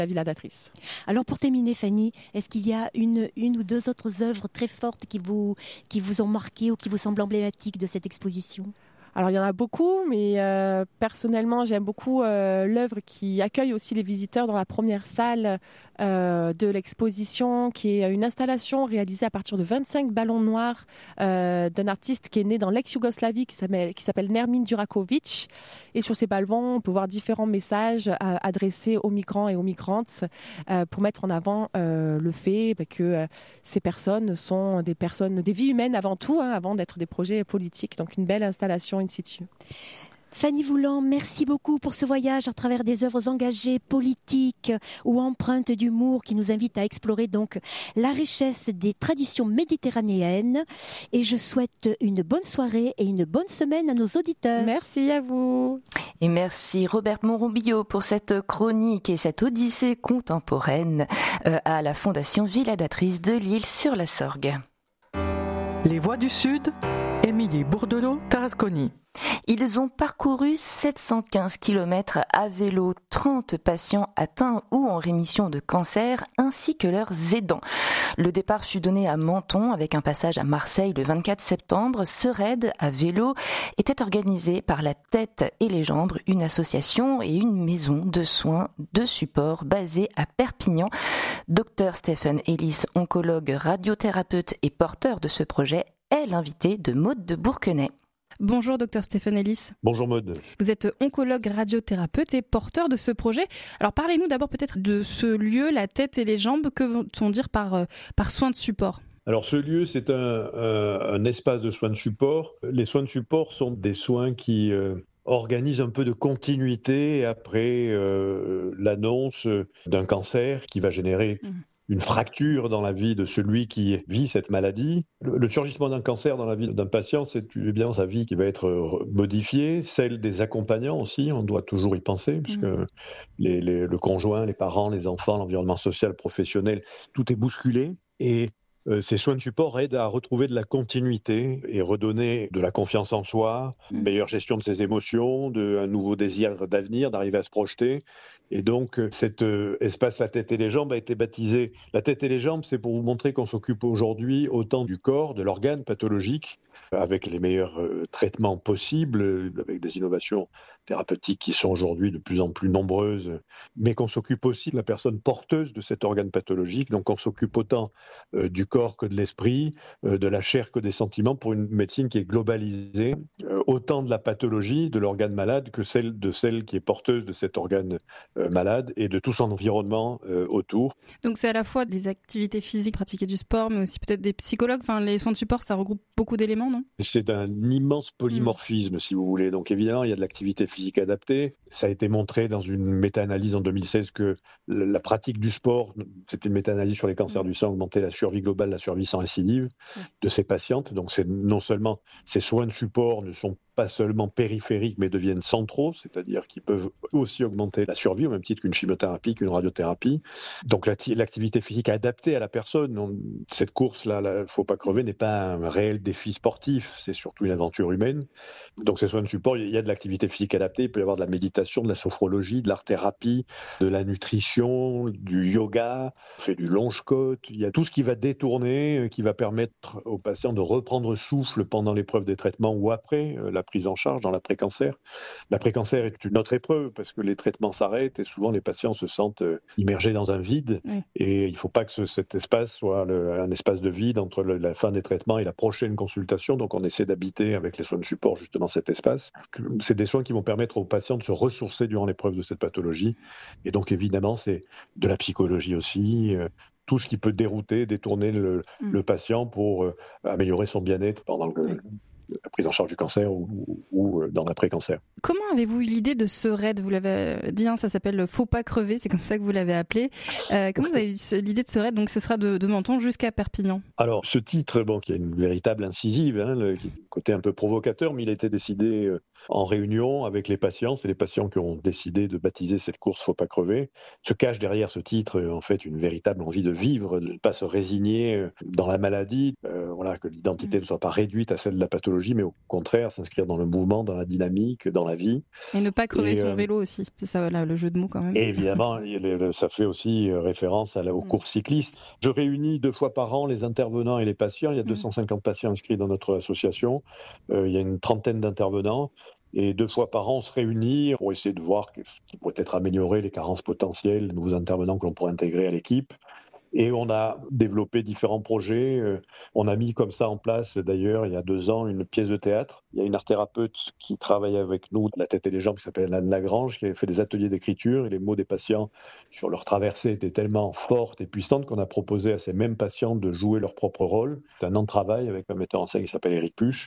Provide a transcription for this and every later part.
la Villa d'Atrice. Alors pour terminer, Fanny, est-ce qu'il y a une ou deux autres œuvres très fortes qui vous ont marqué ou qui vous semblent emblématiques de cette exposition ? Alors il y en a beaucoup, mais personnellement j'aime beaucoup l'œuvre qui accueille aussi les visiteurs dans la première salle de l'exposition, qui est une installation réalisée à partir de 25 ballons noirs d'un artiste qui est né dans l'ex-Yougoslavie qui s'appelle Nermin Durakovic. Et sur ces ballons, on peut voir différents messages adressés aux migrants et aux migrantes pour mettre en avant le fait que ces personnes sont des vies humaines avant tout, avant d'être des projets politiques. Donc une belle installation in situ. Fanny Vouland, merci beaucoup pour ce voyage à travers des œuvres engagées, politiques ou empreintes d'humour qui nous invitent à explorer donc la richesse des traditions méditerranéennes. Et je souhaite une bonne soirée et une bonne semaine à nos auditeurs. Merci à vous. Et merci Robert Monrombillot pour cette chronique et cette odyssée contemporaine à la Fondation Villa d'Atrice de L'Isle-sur-la-Sorgue. Les Voix du Sud, Émilie Bourdelot-Tarasconi. Ils ont parcouru 715 km à vélo, 30 patients atteints ou en rémission de cancer, ainsi que leurs aidants. Le départ fut donné à Menton avec un passage à Marseille le 24 septembre. Ce raid à vélo était organisé par la Tête et les Jambes, une association et une maison de soins de support basée à Perpignan. Dr Stephen Ellis, oncologue, radiothérapeute et porteur de ce projet, est l'invité de Maude de Bourquenay. Bonjour Dr Stephen Ellis. Bonjour Maude. Vous êtes oncologue radiothérapeute et porteur de ce projet. Alors parlez-nous d'abord peut-être de ce lieu, la Tête et les Jambes. Que veut-on dire par soins de support ? Alors ce lieu, c'est un espace de soins de support. Les soins de support sont des soins qui organisent un peu de continuité après l'annonce d'un cancer qui va générer une fracture dans la vie de celui qui vit cette maladie. Le surgissement d'un cancer dans la vie d'un patient, c'est évidemment sa vie qui va être modifiée, celle des accompagnants aussi, on doit toujours y penser, puisque le conjoint, les parents, les enfants, l'environnement social, professionnel, tout est bousculé. Et ces soins de support aident à retrouver de la continuité et redonner de la confiance en soi, une meilleure gestion de ses émotions, un nouveau désir d'avenir, d'arriver à se projeter. Et donc, cet espace La Tête et les Jambes a été baptisé. La Tête et les Jambes, c'est pour vous montrer qu'on s'occupe aujourd'hui autant du corps, de l'organe pathologique, avec les meilleurs traitements possibles, avec des innovations thérapeutiques qui sont aujourd'hui de plus en plus nombreuses, mais qu'on s'occupe aussi de la personne porteuse de cet organe pathologique. Donc, on s'occupe autant du corps que de l'esprit, de la chair que des sentiments, pour une médecine qui est globalisée, autant de la pathologie de l'organe malade que celle qui est porteuse de cet organe malade et de tout son environnement autour. Donc c'est à la fois des activités physiques, pratiquer du sport, mais aussi peut-être des psychologues. Enfin, les soins de support, ça regroupe beaucoup d'éléments, non ? C'est un immense polymorphisme, si vous voulez. Donc évidemment, il y a de l'activité physique adaptée. Ça a été montré dans une méta-analyse en 2016 que la pratique du sport, c'était une méta-analyse sur les cancers du sang, augmentait la survie globale, la survie sans récidive de ces patientes. Donc c'est non seulement ces soins de support ne sont pas seulement périphériques, mais deviennent centraux, c'est-à-dire qu'ils peuvent aussi augmenter la survie, au même titre qu'une chimiothérapie, qu'une radiothérapie. Donc l'activité physique adaptée à la personne, cette course-là, faut pas crever, n'est pas un réel défi sportif, c'est surtout une aventure humaine. Donc ces soins de support, il y a de l'activité physique adaptée, il peut y avoir de la méditation, de la sophrologie, de l'art-thérapie, de la nutrition, du yoga, on fait du longe-côte, il y a tout ce qui va détourner, qui va permettre aux patients de reprendre souffle pendant l'épreuve des traitements ou après la prise en charge dans l'après-cancer. L'après-cancer est une autre épreuve parce que les traitements s'arrêtent et souvent les patients se sentent immergés dans un vide et il ne faut pas que cet espace soit un espace de vide entre la fin des traitements et la prochaine consultation. Donc on essaie d'habiter avec les soins de support justement cet espace. C'est des soins qui vont permettre aux patients de se ressourcer durant l'épreuve de cette pathologie et donc évidemment c'est de la psychologie aussi, tout ce qui peut détourner le patient pour améliorer son bien-être pendant la prise en charge du cancer ou dans l'après-cancer. Comment avez-vous eu l'idée de ce raid ? Vous l'avez dit, ça s'appelle « Faut pas crever », c'est comme ça que vous l'avez appelé. Comment vous avez eu l'idée de ce raid ? Donc ce sera de Menton jusqu'à Perpignan. Alors ce titre, qui a une véritable incisive, qui a un côté un peu provocateur, mais il a été décidé en réunion avec les patients. C'est les patients qui ont décidé de baptiser cette course Faut pas crever. Se cache derrière ce titre en fait une véritable envie de vivre, de ne pas se résigner dans la maladie, que l'identité ne soit pas réduite à celle de la pathologie, mais au contraire s'inscrire dans le mouvement, dans la dynamique, dans la vie. Et ne pas crever son vélo aussi, c'est ça là, le jeu de mots quand même. Et évidemment, ça fait aussi référence aux courses cyclistes. Je réunis 2 fois par an les intervenants et les patients. Il y a 250 patients inscrits dans notre association. Il y a une trentaine d'intervenants. Et 2 fois par an, on se réunit pour essayer de voir ce qui pourrait être amélioré, les carences potentielles, les nouveaux intervenants que l'on pourrait intégrer à l'équipe. Et on a développé différents projets. On a mis comme ça en place, d'ailleurs, il y a 2 ans, une pièce de théâtre. Il y a une art-thérapeute qui travaille avec nous, la tête et les jambes, qui s'appelle Anne Lagrange, qui avait fait des ateliers d'écriture. Et les mots des patients sur leur traversée étaient tellement fortes et puissantes qu'on a proposé à ces mêmes patients de jouer leur propre rôle. C'est un an de travail avec un metteur en scène qui s'appelle Éric Puche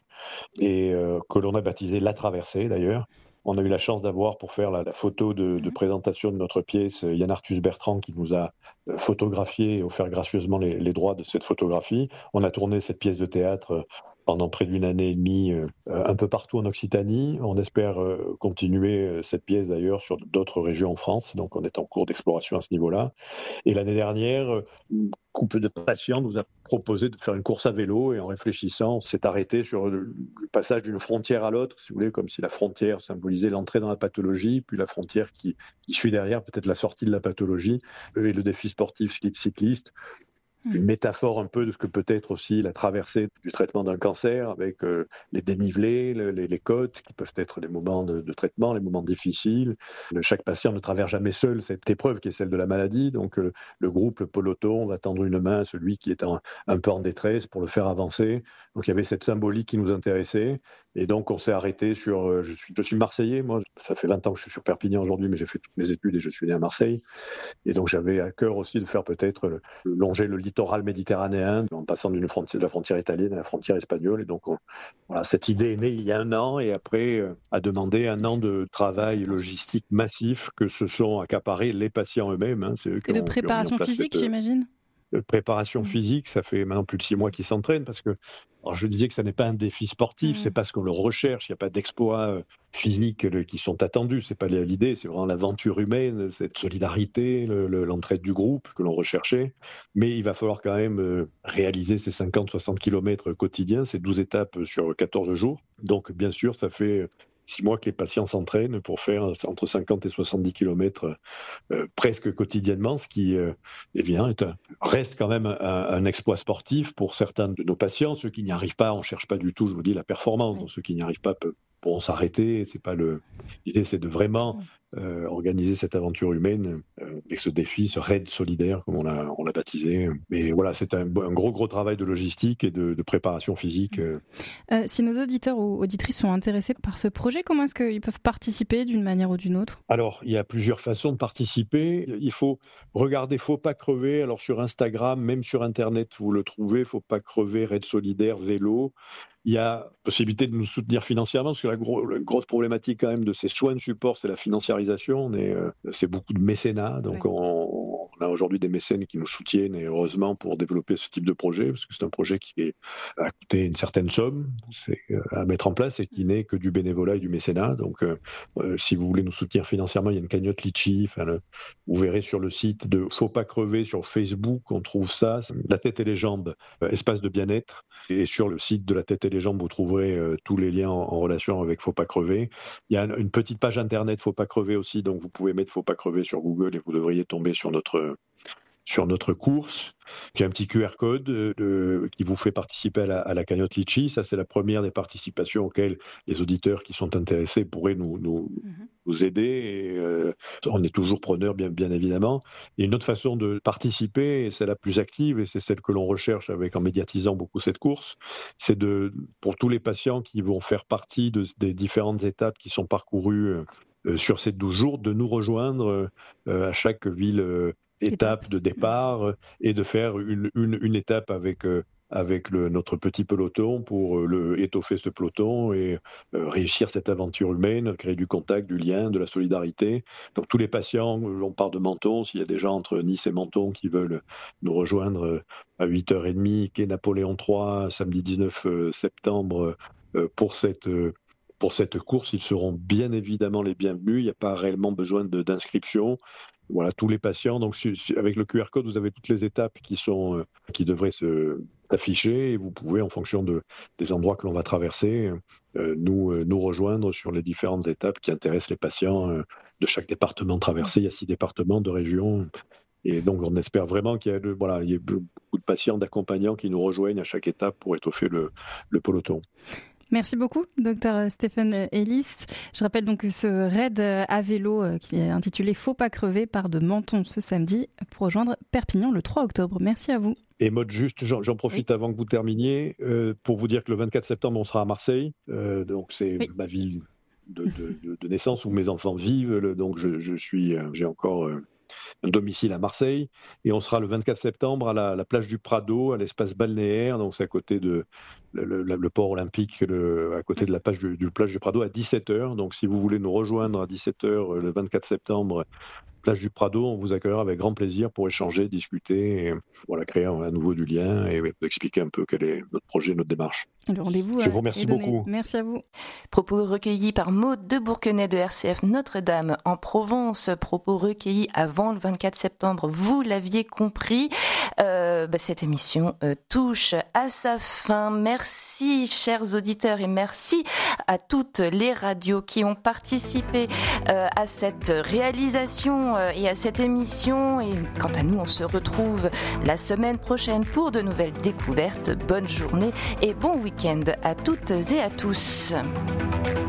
et que l'on a baptisé La Traversée, d'ailleurs. On a eu la chance d'avoir, pour faire la photo de présentation de notre pièce, Yann Arthus Bertrand qui nous a photographié et offert gracieusement les droits de cette photographie. On a tourné cette pièce de théâtre pendant près d'1 année et demie un peu partout en Occitanie. On espère continuer cette pièce d'ailleurs sur d'autres régions en France. Donc on est en cours d'exploration à ce niveau-là. Et l'année dernière, un couple de patients nous a proposé de faire une course à vélo et en réfléchissant, on s'est arrêté sur le passage d'une frontière à l'autre, si vous voulez, comme si la frontière symbolisait l'entrée dans la pathologie, puis la frontière qui suit derrière, peut-être la sortie de la pathologie, et le défi sportif cycliste. Une métaphore un peu de ce que peut être aussi la traversée du traitement d'un cancer avec les dénivelés, les côtes qui peuvent être les moments de traitement, les moments difficiles. Chaque patient ne traverse jamais seul cette épreuve qui est celle de la maladie. Donc le groupe, le peloton va tendre une main à celui qui est un peu en détresse pour le faire avancer. Donc il y avait cette symbolique qui nous intéressait. Et donc on s'est arrêté sur... Je suis Marseillais, moi. Ça fait 20 ans que je suis sur Perpignan aujourd'hui, mais j'ai fait toutes mes études et je suis né à Marseille. Et donc j'avais à cœur aussi de faire peut-être longer le littoral méditerranéen en passant de la frontière italienne à la frontière espagnole. Et donc cette idée est née il y a 1 an et après a demandé 1 an de travail logistique massif que se sont accaparés les patients eux-mêmes. C'est eux et de préparation physique, j'imagine. Préparation physique, ça fait maintenant plus de 6 mois qu'ils s'entraînent parce que, alors je disais que ça n'est pas un défi sportif, c'est parce qu'on le recherche, il n'y a pas d'exploits physiques qui sont attendus, c'est pas l'idée, c'est vraiment l'aventure humaine, cette solidarité, l'entraide du groupe que l'on recherchait, mais il va falloir quand même réaliser ces 50-60 km quotidiens, ces 12 étapes sur 14 jours, donc bien sûr ça fait 6 mois que les patients s'entraînent pour faire entre 50 et 70 km presque quotidiennement, ce qui évidemment reste quand même un exploit sportif pour certains de nos patients. Ceux qui n'y arrivent pas, on ne cherche pas du tout, je vous dis, la performance. Donc, ceux qui n'y arrivent pas pourront s'arrêter. C'est pas l'idée, c'est de vraiment organiser cette aventure humaine avec ce défi, ce raid solidaire, comme on l'a baptisé. Mais voilà, c'est un gros travail de logistique et de préparation physique. Si nos auditeurs ou auditrices sont intéressés par ce projet, comment est-ce qu'ils peuvent participer d'une manière ou d'une autre ? Alors, il y a plusieurs façons de participer. Il faut regarder Faut pas crever. Alors, sur Instagram, même sur Internet, vous le trouvez. Faut pas crever, raid solidaire, vélo. Il y a possibilité de nous soutenir financièrement, parce que la grosse problématique quand même de ces soins de support, c'est la financiarisation. C'est beaucoup de mécénat, donc on a aujourd'hui des mécènes qui nous soutiennent, et heureusement, pour développer ce type de projet, parce que c'est un projet qui a coûté une certaine somme à mettre en place et qui n'est que du bénévolat et du mécénat. Donc si vous voulez nous soutenir financièrement, il y a une cagnotte Litchi, vous verrez sur le site de Faut pas crever sur Facebook, on trouve ça, La tête et les jambes, espace de bien-être, et sur le site de La tête et les jambes, vous trouverez tous les liens en relation avec Faut pas crever. Il y a une petite page internet Faut pas crever aussi, donc vous pouvez mettre Faut pas crever sur Google et vous devriez tomber sur notre course. Il y a un petit QR code qui vous fait participer à la cagnotte Litchi. Ça, c'est la première des participations auxquelles les auditeurs qui sont intéressés pourraient nous aider. Et, on est toujours preneurs, bien évidemment. Il y a une autre façon de participer, et c'est la plus active, et c'est celle que l'on recherche en médiatisant beaucoup cette course. C'est pour tous les patients qui vont faire partie des différentes étapes qui sont parcourues sur ces 12 jours, de nous rejoindre à chaque ville étape de départ et de faire une étape avec notre petit peloton pour étoffer ce peloton et réussir cette aventure humaine, créer du contact, du lien, de la solidarité. Donc tous les patients, on part de Menton, s'il y a des gens entre Nice et Menton qui veulent nous rejoindre à 8h30, quai Napoléon III, samedi 19 septembre, pour pour cette course, ils seront bien évidemment les bienvenus. Il n'y a pas réellement besoin d'inscription. Voilà, tous les patients. Donc, avec le QR code, vous avez toutes les étapes qui devraient s'afficher et vous pouvez, en fonction des endroits que l'on va traverser, nous rejoindre sur les différentes étapes qui intéressent les patients de chaque département traversé. Il y a 6 départements de région. Et donc, on espère vraiment qu'il y ait beaucoup de patients, d'accompagnants qui nous rejoignent à chaque étape pour étoffer le peloton. Merci beaucoup, Dr Stéphane Ellis. Je rappelle donc que ce raid à vélo qui est intitulé « Faut pas crever » part de Menton ce samedi pour rejoindre Perpignan le 3 octobre. Merci à vous. Et Maud, juste, j'en profite avant que vous terminiez pour vous dire que le 24 septembre, on sera à Marseille. Donc, c'est ma ville de naissance où mes enfants vivent. Donc, j'ai encore un domicile à Marseille, et on sera le 24 septembre à la plage du Prado, à l'espace balnéaire, donc c'est à côté de le port olympique, à côté de la plage du Prado, à 17h. Donc si vous voulez nous rejoindre à 17h le 24 septembre, plage du Prado, on vous accueillera avec grand plaisir pour échanger, discuter, et créer à nouveau du lien et expliquer un peu quel est notre projet, notre démarche. Le rendez-vous Je vous remercie beaucoup. Merci à vous. Propos recueillis par Maud de Bourquenay de RCF Notre-Dame en Provence. Propos recueillis avant le 24 septembre. Vous l'aviez compris. Cette émission touche à sa fin. Merci, chers auditeurs, et merci à toutes les radios qui ont participé à cette réalisation et à cette émission. Et quant à nous, on se retrouve la semaine prochaine pour de nouvelles découvertes. Bonne journée et bon week-end à toutes et à tous.